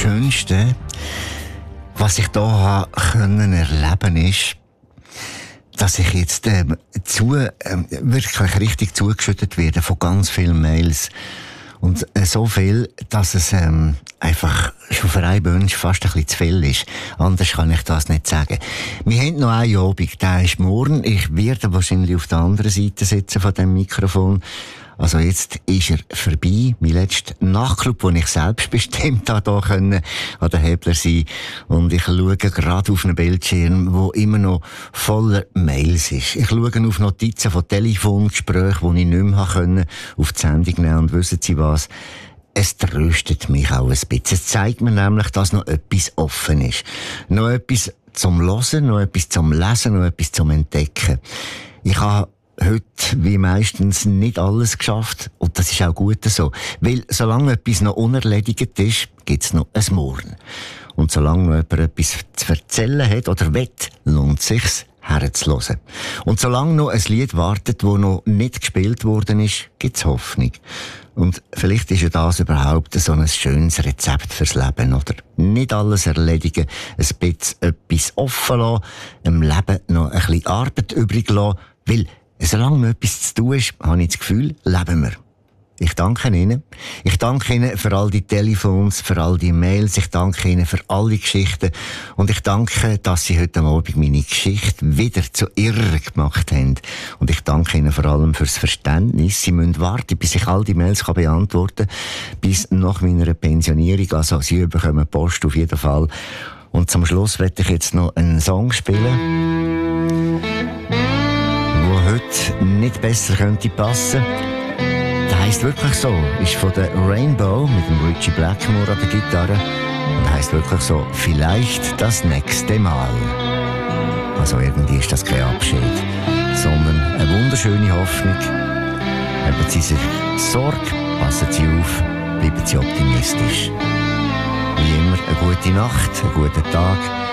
Schönste, was ich hier können erleben ist, dass ich jetzt wirklich richtig zugeschüttet werde von ganz vielen Mails. Und so viel, dass es einfach schon für einen Wunsch fast ein bisschen zu viel ist. Anders kann ich das nicht sagen. Wir haben noch einen Abend, der ist morgen. Ich werde wahrscheinlich auf der anderen Seite sitzen von dem Mikrofon. Also jetzt ist er vorbei. Mein letzter Nachtclub, den ich selbstbestimmt hier können, an der Hebler sein. Und ich schaue gerade auf einen Bildschirm, der immer noch voller Mails ist. Ich schaue auf Notizen von Telefongesprächen, die ich nicht mehr können, auf die Sendung nehmen. Und wissen Sie was? Es tröstet mich auch ein bisschen. Es zeigt mir nämlich, dass noch etwas offen ist. Noch etwas zum Hören, noch etwas zum Lesen, noch etwas zum Entdecken. Ich habe heute, wie meistens, nicht alles geschafft. Und das ist auch gut so. Weil, solange etwas noch unerledigt ist, gibt's noch ein Morgen. Und solange noch jemand etwas zu erzählen hat oder will, lohnt es sich, herzuhören. Und solange noch ein Lied wartet, das noch nicht gespielt worden ist, gibt's Hoffnung. Und vielleicht ist ja das überhaupt so ein schönes Rezept fürs Leben, oder? Nicht alles erledigen, ein bisschen etwas offen lassen, im Leben noch ein bisschen Arbeit übrig lassen, weil solange noch etwas zu tun ist, habe ich das Gefühl, leben wir. Ich danke Ihnen. Ich danke Ihnen für all die Telefons, für all die Mails. Ich danke Ihnen für alle Geschichten. Und ich danke, dass Sie heute Abend meine Geschichte wieder zu Ihrer gemacht haben. Und ich danke Ihnen vor allem fürs Verständnis. Sie müssen warten, bis ich all die Mails beantworten kann, bis nach meiner Pensionierung. Also, Sie bekommen Post auf jeden Fall. Und zum Schluss werde ich jetzt noch einen Song spielen, der heute nicht besser könnte passen. Der heisst wirklich so, ist von der Rainbow mit dem Richie Blackmore an der Gitarre und heisst wirklich so, vielleicht das nächste Mal. Also irgendwie ist das kein Abschied, sondern eine wunderschöne Hoffnung. Haben Sie sich Sorge, passen Sie auf, bleiben Sie optimistisch. Wie immer, eine gute Nacht, einen guten Tag.